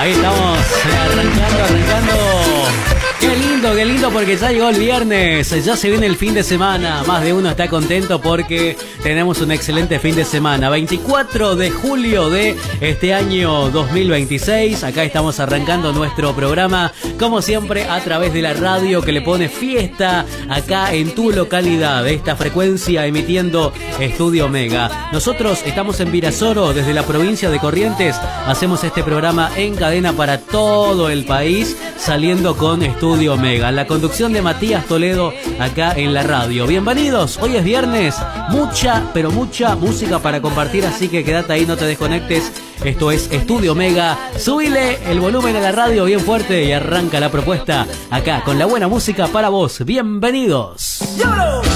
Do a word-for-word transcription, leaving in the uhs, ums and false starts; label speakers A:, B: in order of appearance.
A: Ahí estamos, arrancando, arrancando. Qué lindo, qué lindo porque ya llegó el viernes, ya se viene el fin de semana. Más de uno está contento porque tenemos un excelente fin de semana. veinticuatro de julio de este año dos mil veintiséis. Acá estamos arrancando nuestro programa, como siempre, a través de la radio que le pone fiesta acá en tu localidad. Esta frecuencia emitiendo Estudio Mega. Nosotros estamos en Virasoro, desde la provincia de Corrientes. Hacemos este programa en cadena para todo el país, saliendo con Estudio Mega. La conducción de Matías Toledo acá en la radio. Bienvenidos, hoy es viernes, mucha, pero mucha música para compartir, así que quédate ahí, no te desconectes. Esto es Estudio Mega. Subile el volumen a la radio bien fuerte y arranca la propuesta acá con la buena música para vos. Bienvenidos. ¡Yolo!